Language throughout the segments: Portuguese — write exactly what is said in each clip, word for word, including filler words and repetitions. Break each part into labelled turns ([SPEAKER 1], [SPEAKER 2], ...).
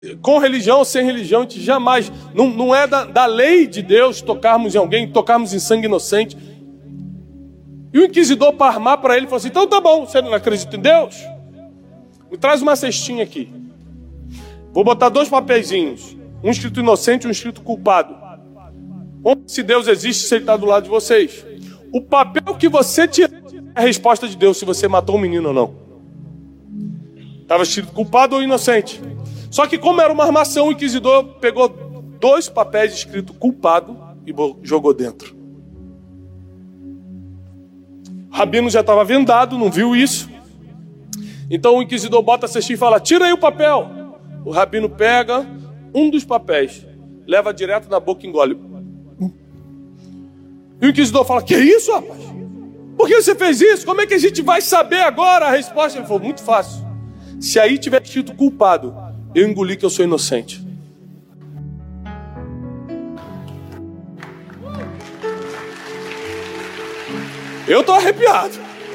[SPEAKER 1] com religião ou sem religião, a gente jamais, não, não é da, da lei de Deus tocarmos em alguém, tocarmos em sangue inocente. E o inquisidor, para armar para ele, falou assim: então tá bom, você não acredita em Deus? Me traz uma cestinha aqui. Vou botar dois papeizinhos, um escrito inocente e um escrito culpado. Se Deus existe, se ele está do lado de vocês. O papel que você tira é a resposta de Deus, se você matou um menino ou não. Estava escrito culpado ou inocente. Só que como era uma armação, o inquisidor pegou dois papéis escrito culpado e jogou dentro. O rabino já estava vendado, não viu isso. Então o inquisidor bota a cestinha e fala: tira aí o papel. O rabino pega um dos papéis, leva direto na boca e engole. E o inquisidor fala: que isso, rapaz? Por que você fez isso? Como é que a gente vai saber agora a resposta? Ele falou: muito fácil. Se aí tiver escrito culpado, eu engoli que eu sou inocente. Eu estou arrepiado.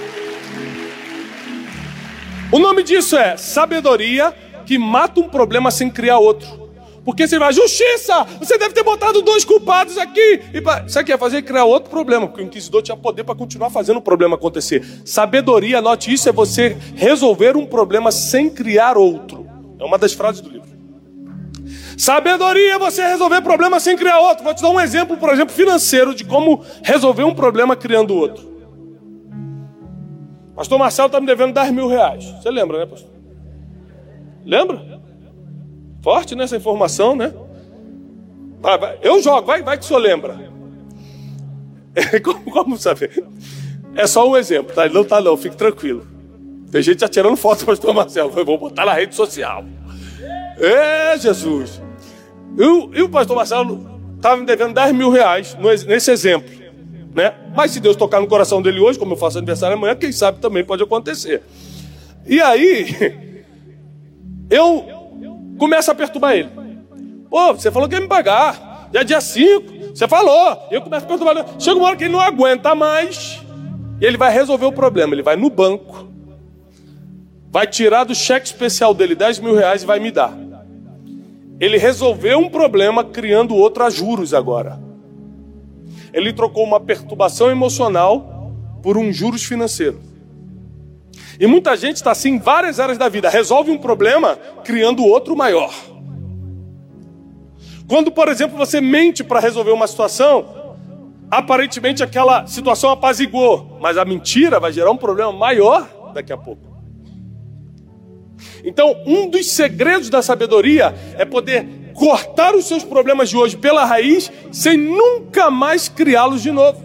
[SPEAKER 1] O nome disso é sabedoria que mata um problema sem criar outro. Porque você vai, justiça, você deve ter botado dois culpados aqui. E pra... Sabe o que ia fazer? Criar outro problema, porque o inquisidor tinha poder para continuar fazendo o problema acontecer. Sabedoria, anote isso, é você resolver um problema sem criar outro. É uma das frases do livro. Sabedoria é você resolver problema sem criar outro. Vou te dar um exemplo, por exemplo, financeiro, de como resolver um problema criando outro. Pastor Marcelo está me devendo dez mil reais. Você lembra, né, pastor? Lembra? Forte nessa informação, né? Vai, vai. Eu jogo, vai, vai que o senhor lembra. como, como saber? É só um exemplo, tá? Ele não tá não, fique tranquilo. Tem gente já tirando foto do pastor Marcelo. Eu vou botar na rede social. É, Jesus. E o, e o pastor Marcelo estava me devendo dez mil reais nesse exemplo, né? Mas se Deus tocar no coração dele hoje, como eu faço aniversário amanhã, quem sabe também pode acontecer. E aí, eu começo a perturbar ele. Pô, você falou que ia me pagar. Já é dia cinco, você falou. Eu começo a perturbar ele. Chega uma hora que ele não aguenta mais. E ele vai resolver o problema. Ele vai no banco, vai tirar do cheque especial dele dez mil reais e vai me dar. Ele resolveu um problema criando outro a juros agora. Ele trocou uma perturbação emocional por um juros financeiro. E muita gente está assim em várias áreas da vida. Resolve um problema criando outro maior. Quando, por exemplo, você mente para resolver uma situação, aparentemente aquela situação apaziguou, mas a mentira vai gerar um problema maior daqui a pouco. Então, um dos segredos da sabedoria é poder cortar os seus problemas de hoje pela raiz, sem nunca mais criá-los de novo.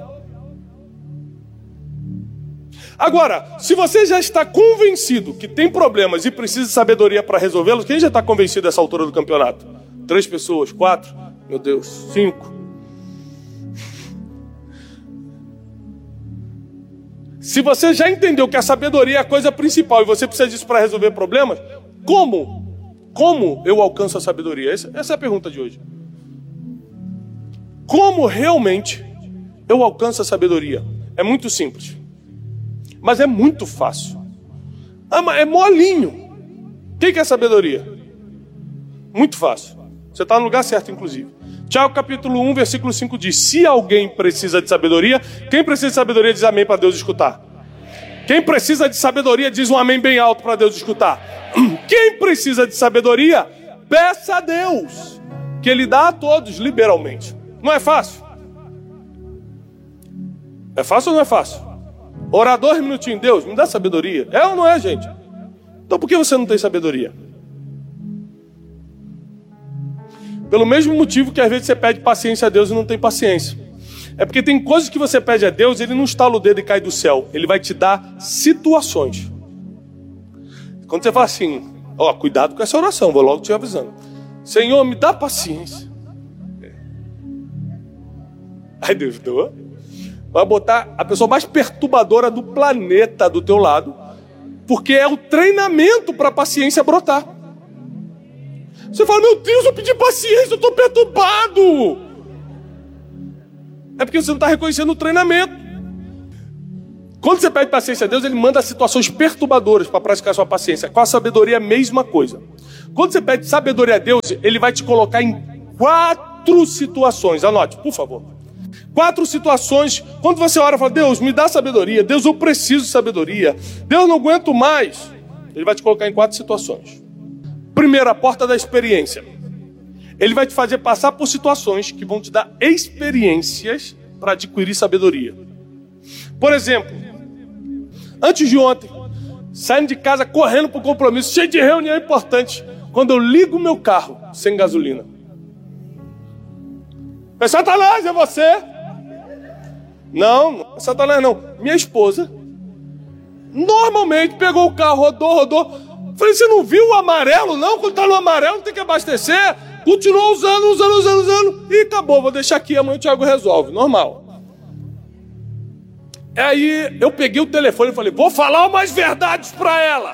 [SPEAKER 1] Agora, se você já está convencido que tem problemas e precisa de sabedoria para resolvê-los, quem já está convencido dessa altura do campeonato? Três pessoas, quatro, meu Deus, cinco. Se você já entendeu que a sabedoria é a coisa principal e você precisa disso para resolver problemas, como? Como eu alcanço a sabedoria? Essa, essa é a pergunta de hoje. Como realmente eu alcanço a sabedoria? É muito simples, mas é muito fácil. É molinho. O que é sabedoria? Muito fácil. Você está no lugar certo, inclusive. Tiago capítulo um, versículo cinco diz: se alguém precisa de sabedoria, quem precisa de sabedoria diz amém para Deus escutar. Quem precisa de sabedoria diz um amém bem alto para Deus escutar. Quem precisa de sabedoria, peça a Deus, que Ele dá a todos liberalmente. Não é fácil? É fácil ou não é fácil? Orar dois minutinhos, Deus, me dá sabedoria. É ou não é, gente? Então por que você não tem sabedoria? Pelo mesmo motivo que às vezes você pede paciência a Deus e não tem paciência. É porque tem coisas que você pede a Deus, Ele não estala o dedo e cai do céu. Ele vai te dar situações. Quando você fala assim, ó, cuidado com essa oração, vou logo te avisando. Senhor, me dá paciência. Aí Deus doa. Vai botar a pessoa mais perturbadora do planeta do teu lado, porque é o treinamento para a paciência brotar. Você fala, meu Deus, eu pedi paciência, eu estou perturbado. É porque você não está reconhecendo o treinamento. Quando você pede paciência a Deus, Ele manda situações perturbadoras para praticar sua paciência. Com a sabedoria é a mesma coisa. Quando você pede sabedoria a Deus, Ele vai te colocar em quatro situações. Anote, por favor. Quatro situações. Quando você ora e fala, Deus, me dá sabedoria. Deus, eu preciso de sabedoria. Deus, não aguento mais. Ele vai te colocar em quatro situações. Primeiro, a porta da experiência. Ele vai te fazer passar por situações que vão te dar experiências para adquirir sabedoria. Por exemplo, antes de ontem, saindo de casa, correndo para o compromisso, cheio de reunião importante, quando eu ligo o meu carro, sem gasolina. É Satanás, é você? Não, não é Satanás não. Minha esposa, normalmente pegou o carro, rodou, rodou. Falei, você não viu o amarelo não? Quando está no amarelo tem que abastecer. Continuou usando, usando, usando, usando. E acabou, vou deixar aqui, amanhã o Thiago resolve, normal. Aí eu peguei o telefone e falei, vou falar umas verdades para ela.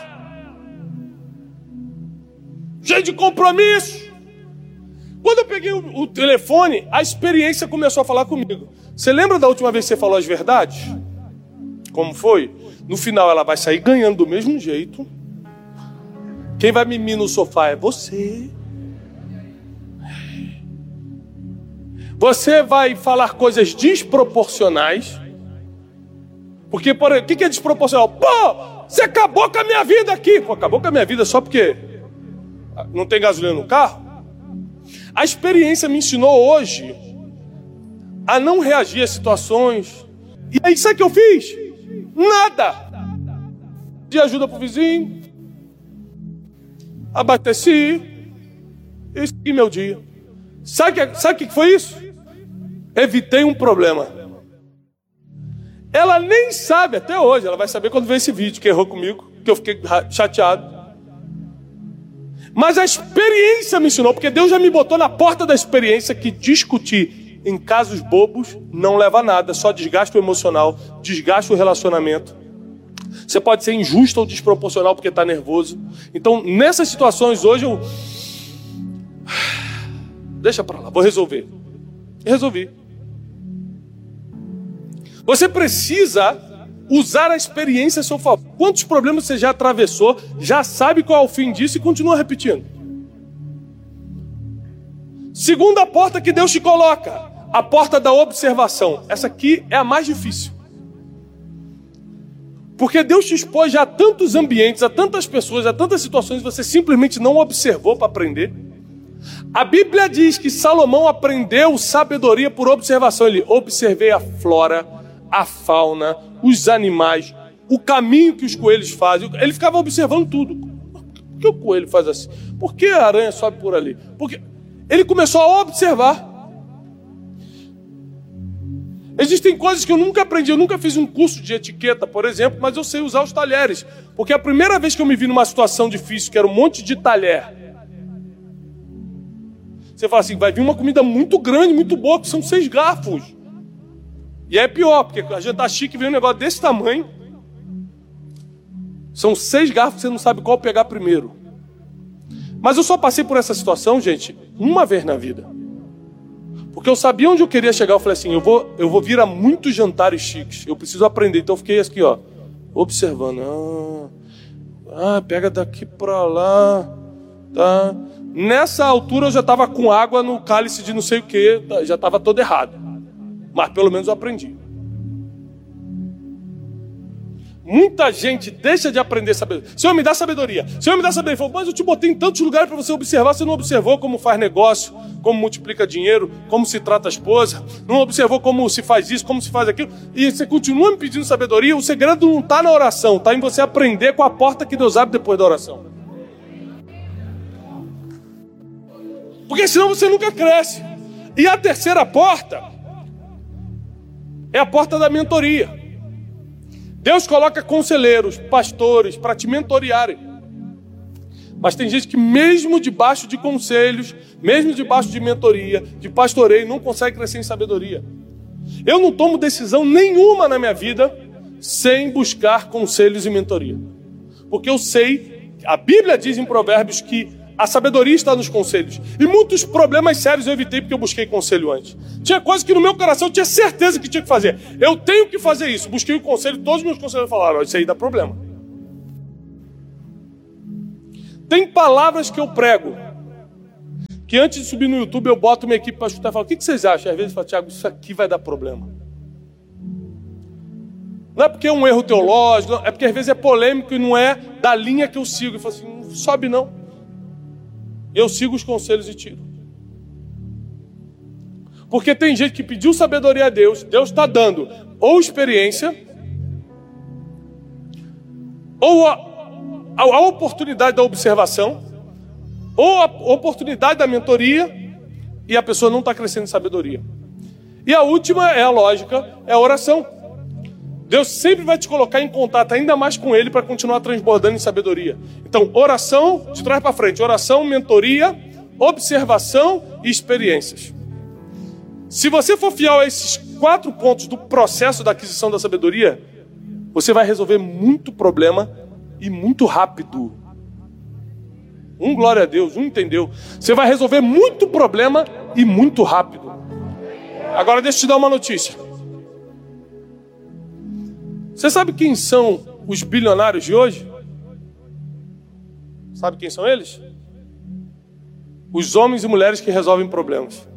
[SPEAKER 1] Cheio de compromisso. Quando eu peguei o, o telefone, a experiência começou a falar comigo. Você lembra da última vez que você falou as verdades? Como foi? No final ela vai sair ganhando do mesmo jeito. Quem vai mimir no sofá é você. Você vai falar coisas desproporcionais. Porque, por exemplo, o que é desproporcional? Pô, você acabou com a minha vida aqui. Pô, acabou com a minha vida só porque não tem gasolina no carro? A experiência me ensinou hoje a não reagir a situações. E aí, sabe o que eu fiz? Nada. De ajuda pro vizinho. Abasteci. E segui meu dia. Sabe o que, sabe que foi isso? Evitei um problema. Ela nem sabe até hoje. Ela vai saber quando ver esse vídeo que errou comigo, que eu fiquei chateado. Mas a experiência me ensinou, porque Deus já me botou na porta da experiência que discutir em casos bobos não leva a nada, só desgaste o emocional, desgaste o relacionamento. Você pode ser injusto ou desproporcional porque está nervoso. Então, nessas situações hoje eu... Deixa para lá, vou resolver. E resolvi. Você precisa usar a experiência a seu favor. Quantos problemas você já atravessou, já sabe qual é o fim disso e continua repetindo? Segunda porta que Deus te coloca, a porta da observação. Essa aqui é a mais difícil. Porque Deus te expôs já a tantos ambientes, a tantas pessoas, a tantas situações, você simplesmente não observou para aprender. A Bíblia diz que Salomão aprendeu sabedoria por observação. Ele observei a flora, a fauna, os animais, o caminho que os coelhos fazem. Ele ficava observando tudo. Por que o coelho faz assim? Por que a aranha sobe por ali? Porque ele começou a observar. Existem coisas que eu nunca aprendi. Eu nunca fiz um curso de etiqueta, por exemplo, mas eu sei usar os talheres. Porque a primeira vez que eu me vi numa situação difícil, que era um monte de talher, você fala assim, vai vir uma comida muito grande, muito boa, que são seis garfos. E aí é pior, porque a gente tá chique e vem um negócio desse tamanho. São seis garfos que você não sabe qual pegar primeiro. Mas eu só passei por essa situação, gente, uma vez na vida. Porque eu sabia onde eu queria chegar. Eu falei assim, eu vou, eu vou vir a muitos jantares chiques. Eu preciso aprender. Então eu fiquei aqui, ó, observando. Ah, ah pega daqui pra lá. Tá. Nessa altura eu já estava com água no cálice de não sei o que. Já estava todo errado. Mas pelo menos eu aprendi. Muita gente deixa de aprender sabedoria. Senhor, me dá sabedoria. Senhor, me dá sabedoria. Ele falou, mas eu te botei em tantos lugares para você observar. Você não observou como faz negócio, como multiplica dinheiro, como se trata a esposa. Não observou como se faz isso, como se faz aquilo. E você continua me pedindo sabedoria. O segredo não está na oração. Está em você aprender com a porta que Deus abre depois da oração. Porque senão você nunca cresce. E a terceira porta é a porta da mentoria. Deus coloca conselheiros, pastores, para te mentorearem. Mas tem gente que mesmo debaixo de conselhos, mesmo debaixo de mentoria, de pastoreio, não consegue crescer em sabedoria. Eu não tomo decisão nenhuma na minha vida sem buscar conselhos e mentoria. Porque eu sei, a Bíblia diz em Provérbios que a sabedoria está nos conselhos. E muitos problemas sérios eu evitei porque eu busquei conselho antes. Tinha coisas que no meu coração eu tinha certeza que tinha que fazer. Eu tenho que fazer isso. Busquei o conselho, todos os meus conselheiros falaram, isso aí dá problema. Tem palavras que eu prego, que antes de subir no YouTube eu boto minha equipe para escutar e falo, o que vocês acham? Às vezes eu falo, Tiago, isso aqui vai dar problema. Não é porque é um erro teológico, não, é porque às vezes é polêmico e não é da linha que eu sigo. Eu falo assim, não sobe não. Eu sigo os conselhos e tiro. Porque tem gente que pediu sabedoria a Deus, Deus está dando ou experiência, ou a, a, a oportunidade da observação, ou a oportunidade da mentoria, e a pessoa não está crescendo em sabedoria. E a última é a lógica, é a oração. Deus sempre vai te colocar em contato ainda mais com Ele para continuar transbordando em sabedoria. Então, oração, de trás para frente, oração, mentoria, observação e experiências. Se você for fiel a esses quatro pontos do processo da aquisição da sabedoria, você vai resolver muito problema e muito rápido. Um glória a Deus, um entendeu. Você vai resolver muito problema e muito rápido. Agora deixa eu te dar uma notícia. Você sabe quem são os bilionários de hoje? Sabe quem são eles? Os homens e mulheres que resolvem problemas.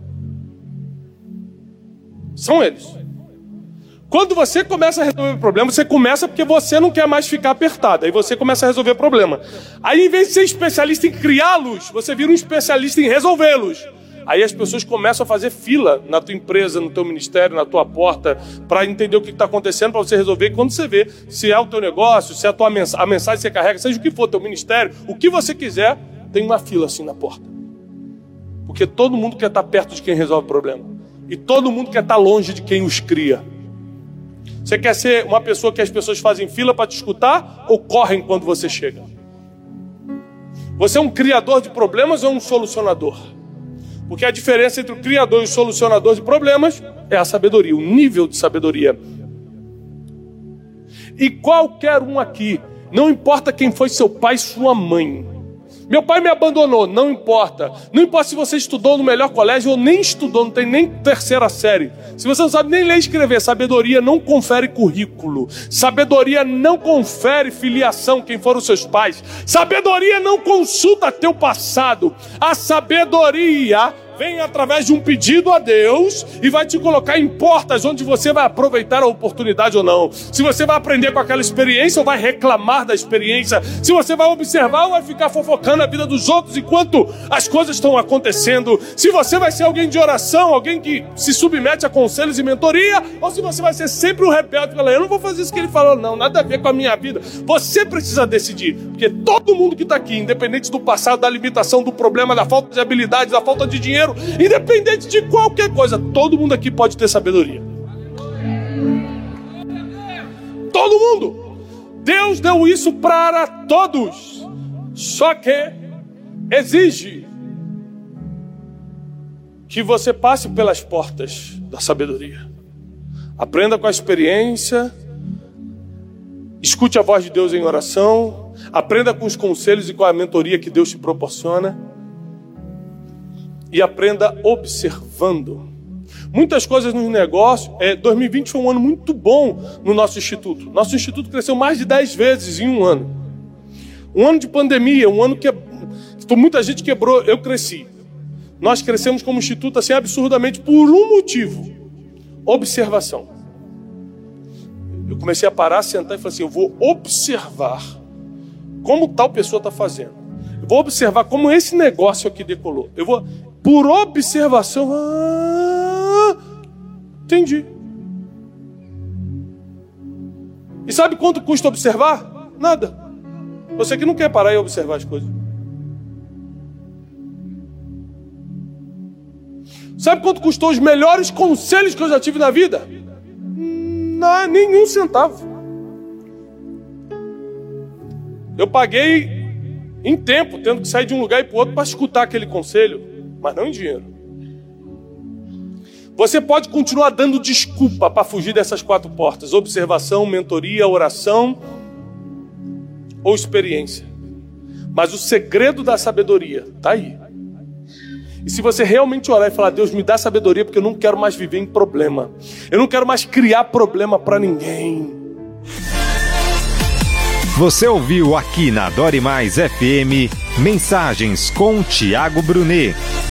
[SPEAKER 1] São eles. Quando você começa a resolver problema, você começa porque você não quer mais ficar apertado. Aí você começa a resolver problema. Aí, em vez de ser especialista em criá-los, você vira um especialista em resolvê-los. Aí as pessoas começam a fazer fila na tua empresa, no teu ministério, na tua porta, para entender o que está acontecendo, para você resolver. E quando você vê se é o teu negócio, se é a tua mens- a mensagem que você carrega, seja o que for, teu ministério, o que você quiser, tem uma fila assim na porta. Porque todo mundo quer estar perto de quem resolve o problema. E todo mundo quer estar longe de quem os cria. Você quer ser uma pessoa que as pessoas fazem fila para te escutar ou correm quando você chega? Você é um criador de problemas ou um solucionador? Porque a diferença entre o criador e o solucionador de problemas é a sabedoria, o nível de sabedoria. E qualquer um aqui, não importa quem foi seu pai e sua mãe. Meu pai me abandonou, não importa. Não importa se você estudou no melhor colégio ou nem estudou, não tem nem terceira série. Se você não sabe nem ler e escrever, sabedoria não confere currículo. Sabedoria não confere filiação, quem foram os seus pais. Sabedoria não consulta teu passado. A sabedoria vem através de um pedido a Deus e vai te colocar em portas onde você vai aproveitar a oportunidade ou não. Se você vai aprender com aquela experiência ou vai reclamar da experiência. Se você vai observar ou vai ficar fofocando a vida dos outros enquanto as coisas estão acontecendo. Se você vai ser alguém de oração, alguém que se submete a conselhos e mentoria, ou se você vai ser sempre um rebelde, falando, eu não vou fazer isso que ele falou, não, nada a ver com a minha vida. Você precisa decidir, porque todo mundo que está aqui, independente do passado, da limitação, do problema, da falta de habilidade, da falta de dinheiro, independente de qualquer coisa, todo mundo aqui pode ter sabedoria. Todo mundo. Deus deu isso para todos. Só que exige que você passe pelas portas da sabedoria. Aprenda com a experiência. Escute a voz de Deus em oração. Aprenda com os conselhos e com a mentoria que Deus te proporciona. E aprenda observando. Muitas coisas nos negócios. É, dois mil e vinte foi um ano muito bom no nosso instituto. Nosso instituto cresceu mais de dez vezes em um ano. Um ano de pandemia, um ano que, que muita gente quebrou, eu cresci. Nós crescemos como instituto assim absurdamente por um motivo. Observação. Eu comecei a parar, sentar e falar assim, eu vou observar como tal pessoa está fazendo. Eu vou observar como esse negócio aqui decolou. Eu vou... Por observação, ah, entendi. E sabe quanto custa observar? Nada. Você que não quer parar e observar as coisas. Sabe quanto custou os melhores conselhos que eu já tive na vida? Não, nenhum centavo. Eu paguei em tempo, tendo que sair de um lugar e para o outro para escutar aquele conselho. Mas não em dinheiro. Você pode continuar dando desculpa para fugir dessas quatro portas. Observação, mentoria, oração ou experiência. Mas o segredo da sabedoria está aí. E se você realmente orar e falar, Deus, me dá sabedoria, porque eu não quero mais viver em problema. Eu não quero mais criar problema para ninguém.
[SPEAKER 2] Você ouviu aqui na Dore Mais F M, Mensagens com Tiago Brunet.